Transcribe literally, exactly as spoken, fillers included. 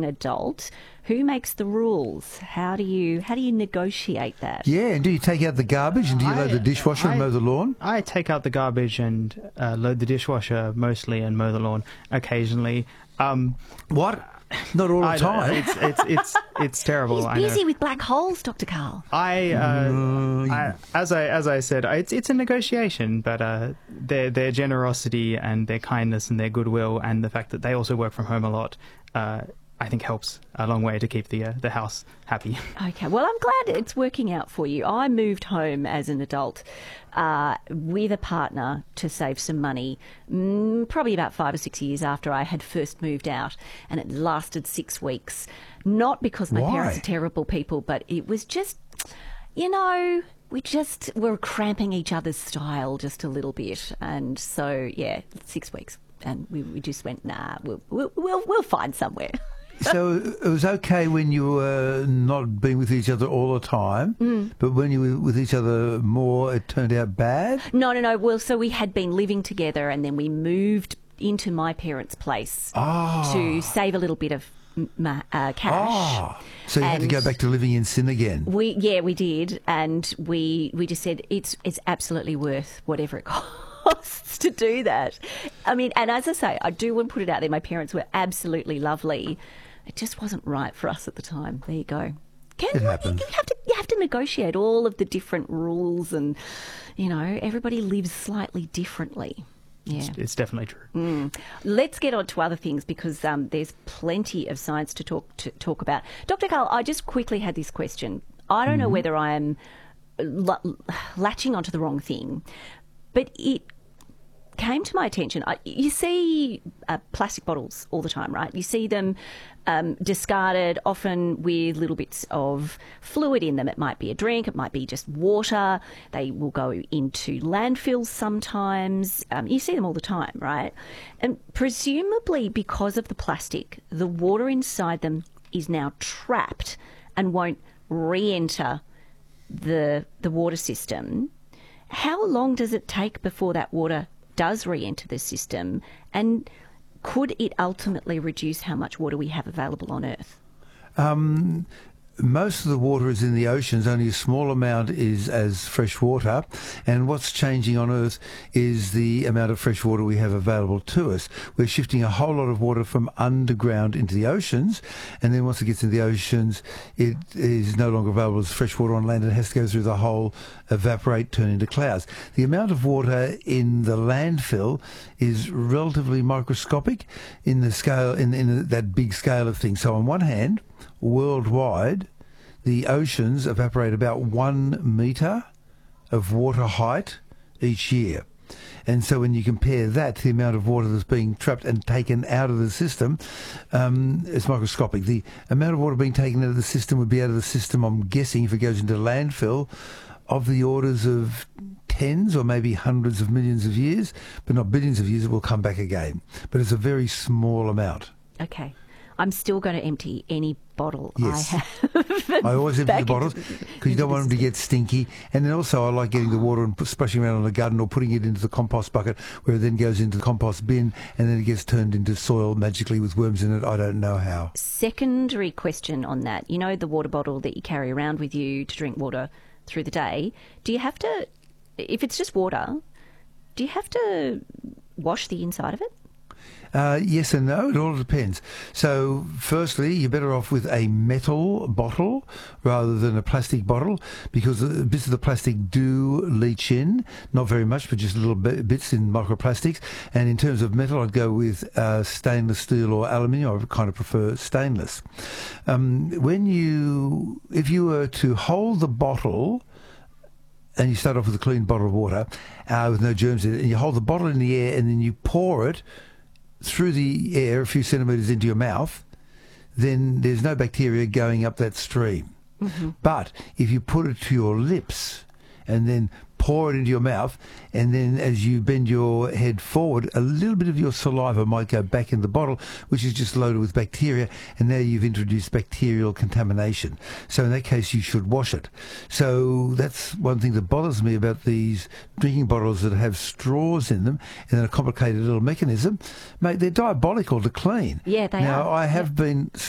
an adult, who makes the rules? How do you how do you negotiate that? Yeah, and do you take out the garbage and do you I- load the dishwasher I- and mow the lawn? I take out the garbage and uh, load the dishwasher mostly and mow the lawn occasionally. Um, What? Not all the I don't- time. It's it's it's it's terrible. He's I know. busy with black holes, Doctor Carl. I, uh, No, you- I, as I as I said, it's it's a negotiation, but uh, their their generosity and their kindness and their goodwill and the fact that they also work from home a lot, uh, I think helps a long way to keep the uh, the house happy. Okay, well, I'm glad it's working out for you. I moved home as an adult uh, with a partner to save some money, mm, probably about five or six years after I had first moved out, and it lasted six weeks. Not because my Why? parents are terrible people, but it was just, you know, we just were cramping each other's style just a little bit, and so yeah, six weeks, and we, we just went, nah, we'll we'll we'll, we'll find somewhere. So it was okay when you were not being with each other all the time, Mm. but when you were with each other more, it turned out bad? No, no, no. Well, so we had been living together, and then we moved into my parents' place Ah. to save a little bit of m- ma- uh, cash. Ah, so you had to And- go back to living in sin again. We yeah, we did, and we we just said it's it's absolutely worth whatever it costs to do that. I mean, and as I say, I do want to put it out there. My parents were absolutely lovely. It just wasn't right for us at the time. There you go. Can, It happens. You have to you have to negotiate all of the different rules, and you know everybody lives slightly differently. Yeah. It's definitely true. Let's get on to other things because um, there's plenty of science to talk to talk about. Doctor Carl, I just quickly had this question. I don't know whether I am l- latching onto the wrong thing, but it came to my attention. I, you see uh, plastic bottles all the time, right? You see them um, discarded, often with little bits of fluid in them. It might be a drink, it might be just water. They will go into landfills sometimes. Um, you see them all the time, right? And presumably because of the plastic, the water inside them is now trapped and won't re-enter the the water system. How long does it take before that water does re-enter the system, and could it ultimately reduce how much water we have available on Earth? Um, most of the water is in the oceans, only a small amount is as fresh water, and what's changing on Earth is the amount of fresh water we have available to us. We're shifting a whole lot of water from underground into the oceans, and then once it gets into the oceans, it is no longer available as fresh water on land. It has to go through the whole evaporate, turn into clouds. The amount of water in the landfill is relatively microscopic in the scale, in, in that big scale of things. So on one hand, worldwide, the oceans evaporate about one metre of water height each year. And so when you compare that to the amount of water that's being trapped and taken out of the system, um, it's microscopic. The amount of water being taken out of the system would be out of the system, I'm guessing, if it goes into landfill, of the orders of tens or maybe hundreds of millions of years, but not billions of years. It will come back again. But it's a very small amount. Okay. I'm still going to empty any bottle Yes. I have. I always empty back the bottles into- because you don't want them to get stinky. And then also I like getting the water and put, splashing around on the garden or putting it into the compost bucket where it then goes into the compost bin and then it gets turned into soil magically with worms in it. I don't know how. Secondary question on that. You know the water bottle that you carry around with you to drink water through the day. Do you have to, if it's just water, do you have to wash the inside of it? Uh, yes and no, it all depends. So firstly, you're better off with a metal bottle rather than a plastic bottle because the bits of the plastic do leach in, not very much, but just little bit, bits in microplastics. And in terms of metal, I'd go with uh, stainless steel or aluminium. I kind of prefer stainless. Um, when you, if you were to hold the bottle and you start off with a clean bottle of water uh, with no germs in it, and you hold the bottle in the air and then you pour it through the air a few centimetres into your mouth, then there's no bacteria going up that stream. Mm-hmm. But if you put it to your lips and then pour it into your mouth, and then as you bend your head forward, a little bit of your saliva might go back in the bottle, which is just loaded with bacteria, and now you've introduced bacterial contamination. So in that case, you should wash it. So that's one thing that bothers me about these drinking bottles that have straws in them and a complicated little mechanism. Mate, they're diabolical to clean. Yeah, they now, are. I have Yeah. been